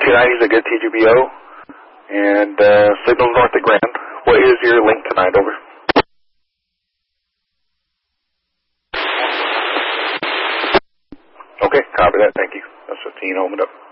290 is a good TGBO, and signals north of Grand. What is your link tonight? Over. Okay, copy that. Thank you. That's 15, home it up.